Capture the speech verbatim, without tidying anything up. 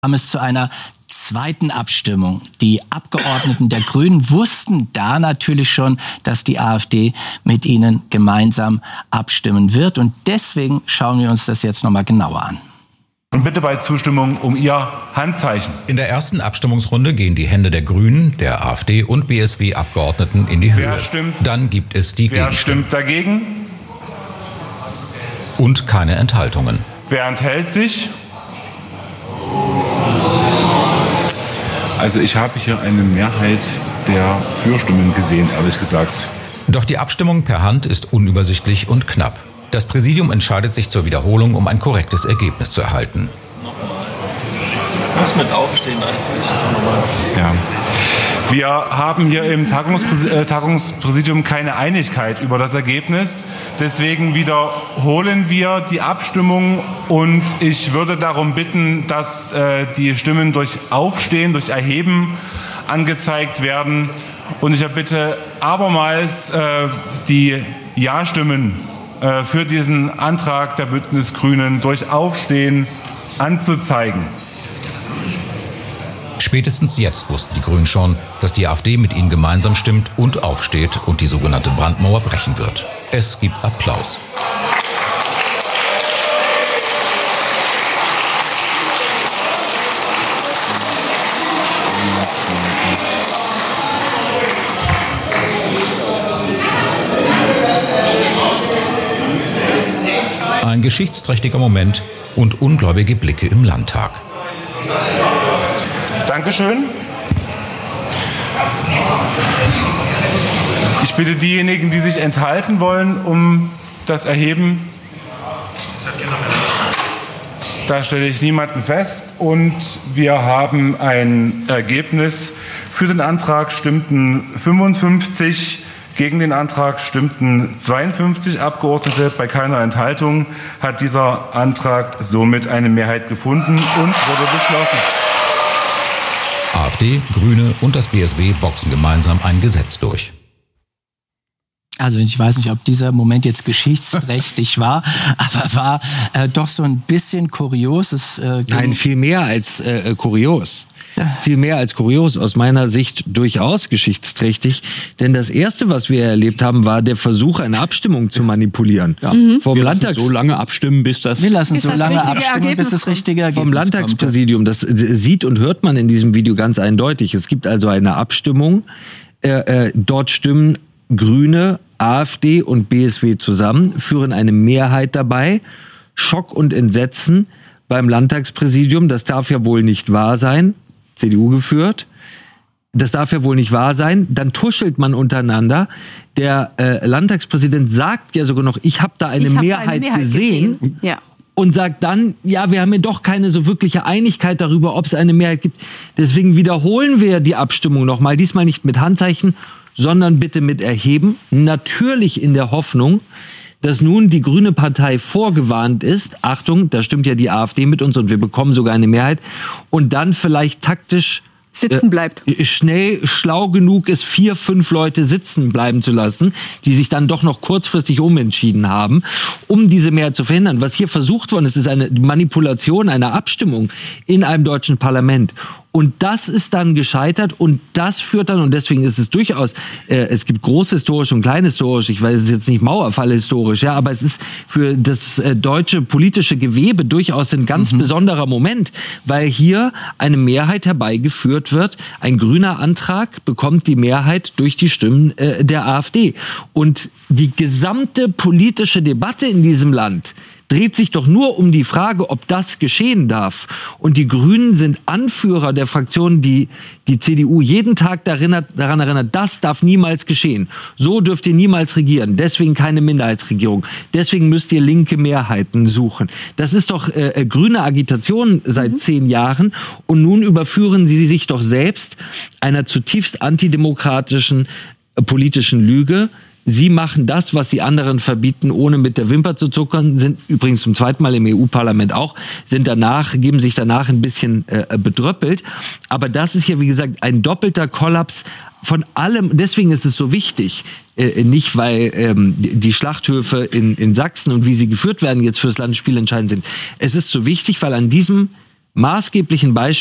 kam es zu einer zweiten Abstimmung. Die Abgeordneten der Grünen wussten da natürlich schon, dass die AfD mit ihnen gemeinsam abstimmen wird. Und deswegen schauen wir uns das jetzt nochmal genauer an. Und bitte bei Zustimmung um Ihr Handzeichen. In der ersten Abstimmungsrunde gehen die Hände der Grünen, der AfD und B S W-Abgeordneten in die Höhe. Wer stimmt? Dann gibt es die Wer Gegenstimmen. stimmt dagegen? Und keine Enthaltungen. Wer enthält sich? Also ich habe hier eine Mehrheit der Fürstimmen gesehen, ehrlich gesagt. Doch die Abstimmung per Hand ist unübersichtlich und knapp. Das Präsidium entscheidet sich zur Wiederholung, um ein korrektes Ergebnis zu erhalten. Was mit Aufstehen eigentlich? Das ist auch normal. Ja. Wir haben hier im Tagungspräs- äh, Tagungspräsidium keine Einigkeit über das Ergebnis. Deswegen wiederholen wir die Abstimmung und ich würde darum bitten, dass äh, die Stimmen durch Aufstehen, durch Erheben angezeigt werden. Und ich erbitte abermals äh, die Ja-Stimmen äh, für diesen Antrag der Bündnis-Grünen durch Aufstehen anzuzeigen. Spätestens jetzt wussten die Grünen schon, dass die AfD mit ihnen gemeinsam stimmt und aufsteht und die sogenannte Brandmauer brechen wird. Es gibt Applaus. Ein geschichtsträchtiger Moment und ungläubige Blicke im Landtag. Dankeschön. Ich bitte diejenigen, die sich enthalten wollen, um das Erheben. Da stelle ich niemanden fest und wir haben ein Ergebnis. Für den Antrag stimmten fünfundfünfzig, gegen den Antrag stimmten zweiundfünfzig Abgeordnete. Bei keiner Enthaltung hat dieser Antrag somit eine Mehrheit gefunden und wurde beschlossen. AfD, Grüne und das B S W boxen gemeinsam ein Gesetz durch. Also ich weiß nicht, ob dieser Moment jetzt geschichtsträchtig war, aber war äh, doch so ein bisschen kurios. Es, äh, Nein, viel mehr als äh, kurios. Viel mehr als kurios, aus meiner Sicht durchaus geschichtsträchtig. Denn das Erste, was wir erlebt haben, war der Versuch, eine Abstimmung zu manipulieren. Ja. Mhm. Vom wir Landtags- lassen so lange abstimmen, bis das... Wir lassen bis so das lange abstimmen, Ergebnis bis das richtige Ergebnis Vom Landtagspräsidium. Das sieht und hört man in diesem Video ganz eindeutig. Es gibt also eine Abstimmung. Äh, äh, dort stimmen Grüne, AfD und B S W zusammen, führen eine Mehrheit dabei. Schock und Entsetzen beim Landtagspräsidium. Das darf ja wohl nicht wahr sein. C D U geführt. Das darf ja wohl nicht wahr sein. Dann tuschelt man untereinander. Der äh, Landtagspräsident sagt ja sogar noch, ich habe da eine, hab Mehrheit, eine Mehrheit gesehen. gesehen. Ja. Und sagt dann, ja, wir haben ja doch keine so wirkliche Einigkeit darüber, ob es eine Mehrheit gibt. Deswegen wiederholen wir die Abstimmung nochmal. Diesmal nicht mit Handzeichen, sondern bitte mit Erheben. Natürlich in der Hoffnung, dass nun die Grüne Partei vorgewarnt ist, Achtung, da stimmt ja die AfD mit uns und wir bekommen sogar eine Mehrheit, und dann vielleicht taktisch sitzen bleibt. Äh, schnell schlau genug ist, vier, fünf Leute sitzen bleiben zu lassen, die sich dann doch noch kurzfristig umentschieden haben, um diese Mehrheit zu verhindern. Was hier versucht worden ist, ist eine Manipulation einer Abstimmung in einem deutschen Parlament. Und das ist dann gescheitert und das führt dann, und deswegen ist es durchaus, äh, es gibt großhistorisch und kleinhistorisch, ich weiß, es ist jetzt nicht Mauerfall historisch, ja, aber es ist für das äh, deutsche politische Gewebe durchaus ein ganz mhm. besonderer Moment, weil hier eine Mehrheit herbeigeführt wird. Ein grüner Antrag bekommt die Mehrheit durch die Stimmen äh, der AfD. Und die gesamte politische Debatte in diesem Land dreht sich doch nur um die Frage, ob das geschehen darf. Und die Grünen sind Anführer der Fraktionen, die die C D U jeden Tag daran erinnert, das darf niemals geschehen. So dürft ihr niemals regieren. Deswegen keine Minderheitsregierung. Deswegen müsst ihr linke Mehrheiten suchen. Das ist doch äh, grüne Agitation seit mhm. zehn Jahren. Und nun überführen sie sich doch selbst einer zutiefst antidemokratischen äh, politischen Lüge. Sie machen das, was sie anderen verbieten, ohne mit der Wimper zu zuckern, sind übrigens zum zweiten Mal im E U-Parlament auch, sind danach, geben sich danach ein bisschen äh, bedröppelt. Aber das ist ja, wie gesagt, ein doppelter Kollaps von allem. Deswegen ist es so wichtig, äh, nicht weil ähm, die Schlachthöfe in, in Sachsen und wie sie geführt werden jetzt fürs Land spielentscheidend sind. Es ist so wichtig, weil an diesem maßgeblichen Beispiel